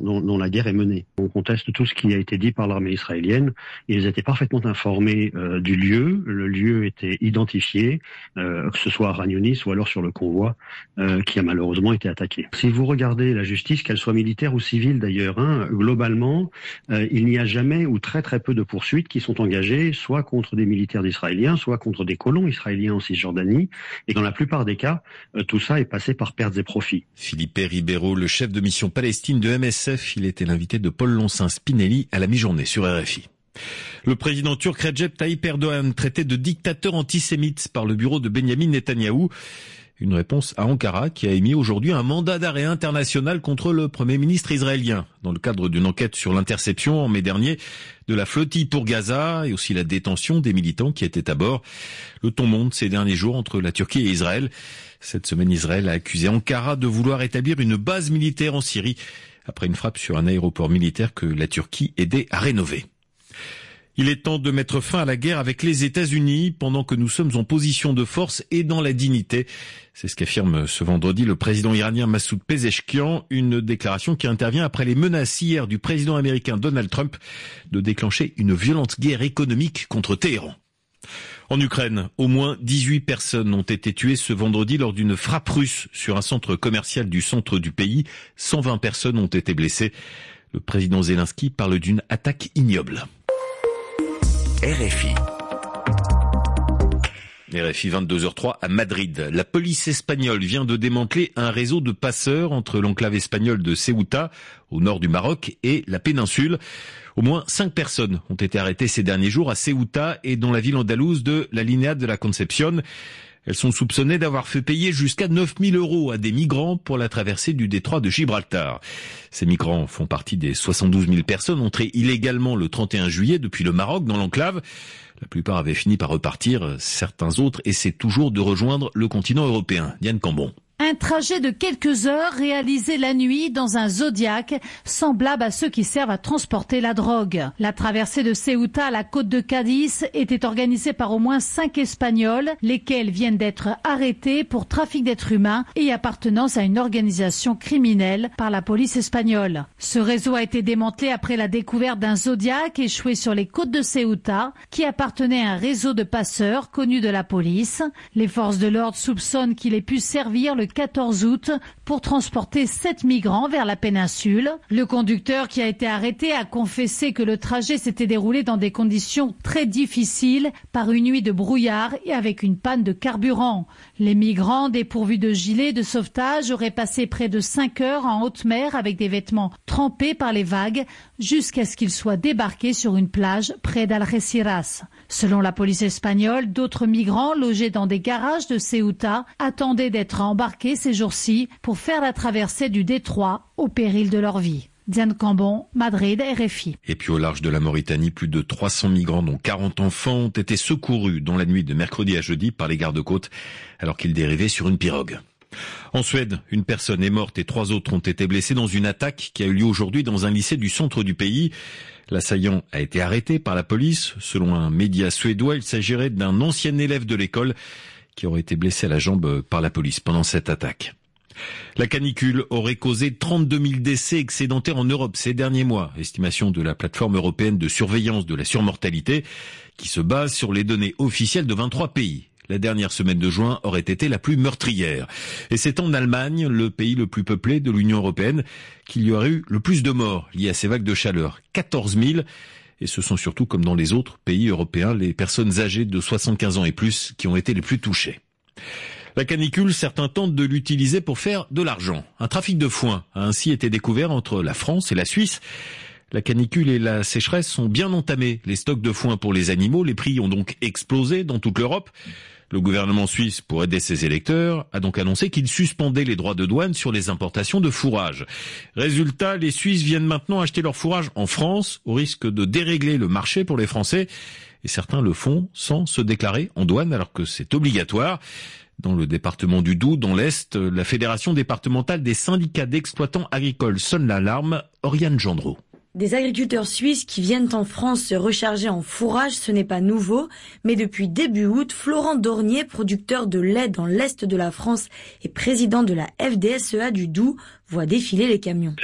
dont la guerre est menée. On conteste tout ce qui a été dit par l'armée israélienne. Ils étaient parfaitement informés du lieu. Le lieu était identifié, que ce soit à Khan Younis ou alors sur le convoi qui a malheureusement été attaqué. Si vous regardez la justice, qu'elle soit militaire ou civile d'ailleurs, globalement, il n'y a jamais ou très très peu de poursuites qui sont engagées, soit contre des militaires d'Israéliens, soit contre des colons israéliens en Cisjordanie. Et dans la plupart des cas, tout ça est passé par pertes et profits. Philippe Ribeiro, le chef de mission Palestine de MSF, il était l'invité de Paul Loncin-Spinelli à la mi-journée sur RFI. Le président turc Recep Tayyip Erdogan traité de dictateur antisémite par le bureau de Benyamin Netanyahou. Une réponse à Ankara qui a émis aujourd'hui un mandat d'arrêt international contre le Premier ministre israélien dans le cadre d'une enquête sur l'interception en mai dernier de la flottille pour Gaza et aussi la détention des militants qui étaient à bord. Le ton monte ces derniers jours entre la Turquie et Israël. Cette semaine, Israël a accusé Ankara de vouloir établir une base militaire en Syrie après une frappe sur un aéroport militaire que la Turquie aidait à rénover. Il est temps de mettre fin à la guerre avec les États-Unis pendant que nous sommes en position de force et dans la dignité. C'est ce qu'affirme ce vendredi le président iranien Massoud Pezeshkian, une déclaration qui intervient après les menaces hier du président américain Donald Trump de déclencher une violente guerre économique contre Téhéran. En Ukraine, au moins 18 personnes ont été tuées ce vendredi lors d'une frappe russe sur un centre commercial du centre du pays. 120 personnes ont été blessées. Le président Zelensky parle d'une attaque ignoble. RFI 22h03 à Madrid. La police espagnole vient de démanteler un réseau de passeurs entre l'enclave espagnole de Ceuta, au nord du Maroc, et la péninsule. Au moins 5 personnes ont été arrêtées ces derniers jours à Ceuta et dans la ville andalouse de la Línea de la Concepción. Elles sont soupçonnées d'avoir fait payer jusqu'à 9 000 € à des migrants pour la traversée du détroit de Gibraltar. Ces migrants font partie des 72 000 personnes entrées illégalement le 31 juillet depuis le Maroc dans l'enclave. La plupart avaient fini par repartir, certains autres essaient toujours de rejoindre le continent européen. Diane Cambon. Un trajet de quelques heures réalisé la nuit dans un Zodiac, semblable à ceux qui servent à transporter la drogue. La traversée de Ceuta à la côte de Cadiz était organisée par au moins 5 Espagnols, lesquels viennent d'être arrêtés pour trafic d'êtres humains et appartenance à une organisation criminelle par la police espagnole. Ce réseau a été démantelé après la découverte d'un Zodiac échoué sur les côtes de Ceuta, qui appartenait à un réseau de passeurs connu de la police. Les forces de l'ordre soupçonnent qu'il ait pu servir le 14 août pour transporter 7 migrants vers la péninsule. Le conducteur qui a été arrêté a confessé que le trajet s'était déroulé dans des conditions très difficiles par une nuit de brouillard et avec une panne de carburant. Les migrants dépourvus de gilets de sauvetage auraient passé près de 5 heures en haute mer avec des vêtements trempés par les vagues jusqu'à ce qu'ils soient débarqués sur une plage près d'Algeciras. Selon la police espagnole, d'autres migrants logés dans des garages de Ceuta attendaient d'être embarqués ces jours-ci pour faire la traversée du détroit au péril de leur vie. Diane Cambon, Madrid, RFI. Et puis au large de la Mauritanie, plus de 300 migrants dont 40 enfants ont été secourus dans la nuit de mercredi à jeudi par les gardes-côtes alors qu'ils dérivaient sur une pirogue. En Suède, une personne est morte et 3 autres ont été blessés dans une attaque qui a eu lieu aujourd'hui dans un lycée du centre du pays. L'assaillant a été arrêté par la police. Selon un média suédois, il s'agirait d'un ancien élève de l'école qui aurait été blessé à la jambe par la police pendant cette attaque. La canicule aurait causé 32 000 décès excédentaires en Europe ces derniers mois, estimation de la plateforme européenne de surveillance de la surmortalité, qui se base sur les données officielles de 23 pays. La dernière semaine de juin aurait été la plus meurtrière. Et c'est en Allemagne, le pays le plus peuplé de l'Union européenne, qu'il y aurait eu le plus de morts liés à ces vagues de chaleur, 14 000. Et ce sont surtout, comme dans les autres pays européens, les personnes âgées de 75 ans et plus qui ont été les plus touchées. La canicule, certains tentent de l'utiliser pour faire de l'argent. Un trafic de foin a ainsi été découvert entre la France et la Suisse. La canicule et la sécheresse sont bien entamées. Les stocks de foin pour les animaux, les prix ont donc explosé dans toute l'Europe. Le gouvernement suisse, pour aider ses électeurs, a donc annoncé qu'il suspendait les droits de douane sur les importations de fourrage. Résultat, les Suisses viennent maintenant acheter leur fourrage en France, au risque de dérégler le marché pour les Français. Et certains le font sans se déclarer en douane, alors que c'est obligatoire. Dans le département du Doubs, dans l'Est, la Fédération départementale des syndicats d'exploitants agricoles sonne l'alarme. Oriane Gendreau. Des agriculteurs suisses qui viennent en France se recharger en fourrage, ce n'est pas nouveau. Mais depuis début août, Florent Dornier, producteur de lait dans l'Est de la France et président de la FDSEA du Doubs, voit défiler les camions. La Suisse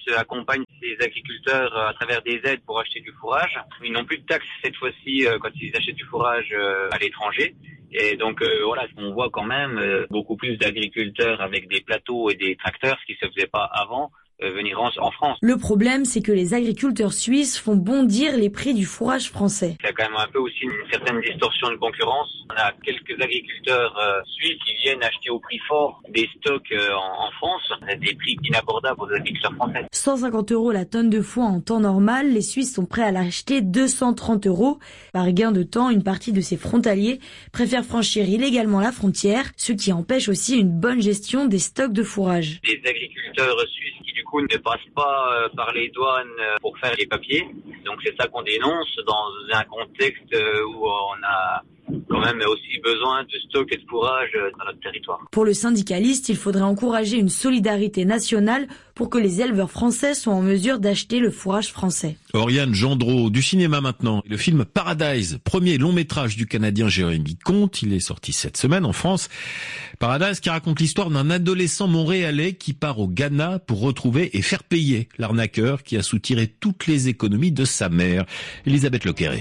accompagne ces agriculteurs à travers des aides pour acheter du fourrage. Ils n'ont plus de taxes cette fois-ci quand ils achètent du fourrage à l'étranger. Et donc voilà, on voit quand même beaucoup plus d'agriculteurs avec des plateaux et des tracteurs, ce qui se faisait pas avant, venir en France. Le problème, c'est que les agriculteurs suisses font bondir les prix du fourrage français. Il y a quand même un peu aussi une certaine distorsion de concurrence. On a quelques agriculteurs suisses qui viennent acheter au prix fort des stocks en France, à des prix inabordables aux agriculteurs français. 150 € la tonne de foin en temps normal, les Suisses sont prêts à l'acheter 230 €. Par gain de temps, une partie de ces frontaliers préfèrent franchir illégalement la frontière, ce qui empêche aussi une bonne gestion des stocks de fourrage. Les agriculteurs suisses qui du coup ne passent pas par les douanes pour faire les papiers. Donc c'est ça qu'on dénonce dans un contexte où on a quand même aussi besoin de stock et de fourrage dans notre territoire. Pour le syndicaliste, il faudrait encourager une solidarité nationale pour que les éleveurs français soient en mesure d'acheter le fourrage français. Oriane Gendreau, du cinéma maintenant. Le film Paradise, premier long métrage du Canadien Jérémy Comte, il est sorti cette semaine en France. Paradise qui raconte l'histoire d'un adolescent montréalais qui part au Ghana pour retrouver et faire payer l'arnaqueur qui a soutiré toutes les économies de sa mère. Elisabeth Lequeré.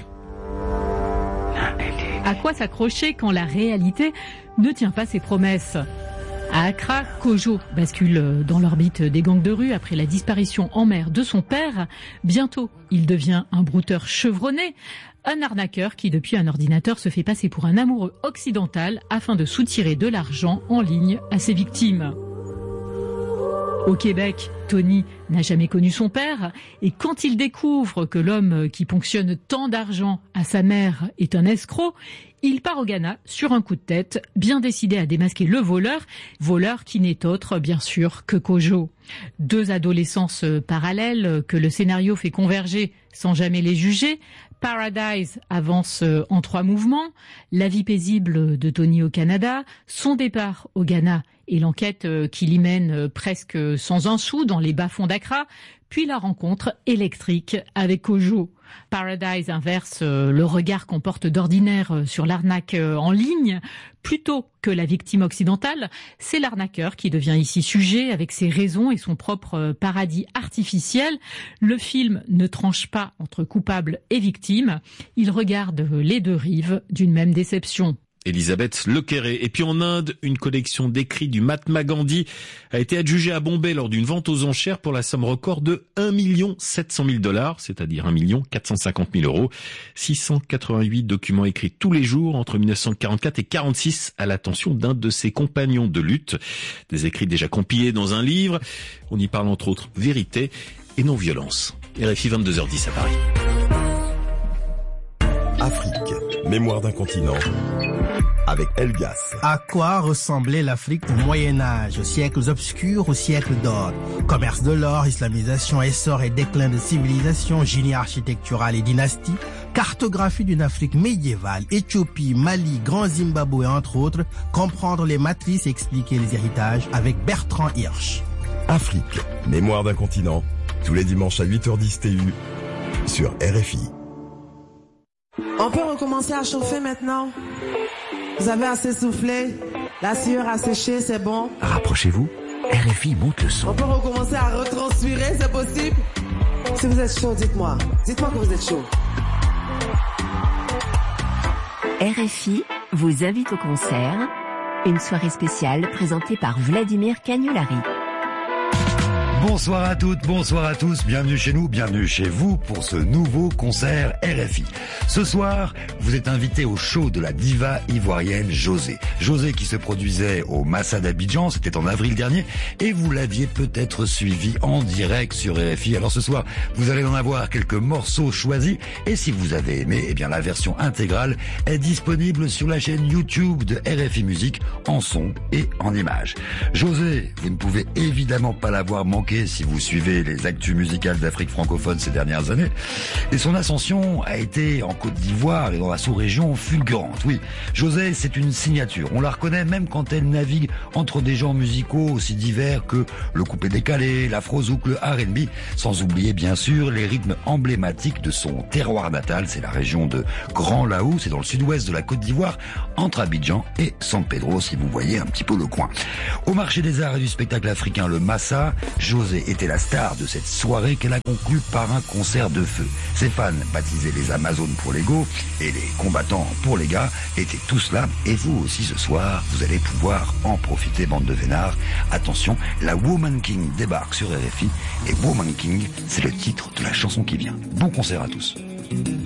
À quoi s'accrocher quand la réalité ne tient pas ses promesses ? À Accra, Kojo bascule dans l'orbite des gangs de rue après la disparition en mer de son père. Bientôt, il devient un brouteur chevronné, un arnaqueur qui, depuis un ordinateur, se fait passer pour un amoureux occidental afin de soutirer de l'argent en ligne à ses victimes. Au Québec, Tony n'a jamais connu son père et quand il découvre que l'homme qui ponctionne tant d'argent à sa mère est un escroc, il part au Ghana sur un coup de tête, bien décidé à démasquer le voleur qui n'est autre, bien sûr, que Kojo. Deux adolescences parallèles que le scénario fait converger sans jamais les juger. Paradise avance en 3 mouvements, la vie paisible de Tony au Canada, son départ au Ghana et l'enquête qui l'y mène presque sans un sou dans les bas-fonds d'Accra, puis la rencontre électrique avec Kojo. Paradise inverse le regard qu'on porte d'ordinaire sur l'arnaque en ligne. Plutôt que la victime occidentale, c'est l'arnaqueur qui devient ici sujet avec ses raisons et son propre paradis artificiel. Le film ne tranche pas entre coupable et victime. Il regarde les deux rives d'une même déception. Elisabeth Lequeré. Et puis en Inde, une collection d'écrits du Mahatma Gandhi a été adjugée à Bombay lors d'une vente aux enchères pour la somme record de $1 700 000, c'est-à-dire 1 450 000 €. 688 documents écrits tous les jours entre 1944 et 46 à l'attention d'un de ses compagnons de lutte. Des écrits déjà compilés dans un livre. On y parle entre autres vérité et non-violence. RFI 22h10 à Paris. Afrique, mémoire d'un continent, avec Elgas. À quoi ressemblait l'Afrique au Moyen-Âge, aux siècles obscurs, aux siècles d'or? Commerce de l'or, islamisation, essor et déclin de civilisation, génie architectural et dynastie, cartographie d'une Afrique médiévale, Éthiopie, Mali, Grand Zimbabwe, entre autres, comprendre les matrices et expliquer les héritages avec Bertrand Hirsch. Afrique, mémoire d'un continent, tous les dimanches à 8h10 TU, sur RFI. On peut recommencer à chauffer maintenant? Vous avez assez soufflé? La sueur a séché, c'est bon? Rapprochez-vous, RFI monte le son. On peut recommencer à retranspirer, c'est possible? Si vous êtes chaud, dites-moi. Dites-moi que vous êtes chaud. RFI vous invite au concert. Une soirée spéciale présentée par Vladimir Cagnolari. Bonsoir à toutes, bonsoir à tous, bienvenue chez nous, bienvenue chez vous pour ce nouveau concert RFI. Ce soir, vous êtes invité au show de la diva ivoirienne José. José qui se produisait au Massa d'Abidjan, c'était en avril dernier, et vous l'aviez peut-être suivi en direct sur RFI. Alors ce soir, vous allez en avoir quelques morceaux choisis, et si vous avez aimé, eh bien la version intégrale est disponible sur la chaîne YouTube de RFI Musique, en son et en images. José, vous ne pouvez évidemment pas l'avoir manqué si vous suivez les actus musicales d'Afrique francophone ces dernières années. Et son ascension a été en Côte d'Ivoire et dans la sous-région fulgurante. Oui, José, c'est une signature. On la reconnaît même quand elle navigue entre des genres musicaux aussi divers que le coupé-décalé, l'afro-zouk, le R&B, sans oublier bien sûr les rythmes emblématiques de son terroir natal. C'est la région de Grand Laou, c'est dans le sud-ouest de la Côte d'Ivoire, entre Abidjan et San Pedro, si vous voyez un petit peu le coin. Au marché des arts et du spectacle africain, le Massa, José était la star de cette soirée qu'elle a conclue par un concert de feu. Ses fans, baptisés les Amazones pour les go et les combattants pour les gars, étaient tous là. Et vous aussi ce soir, vous allez pouvoir en profiter, bande de vénards. Attention, la Woman King débarque sur RFI et Woman King, c'est le titre de la chanson qui vient. Bon concert à tous.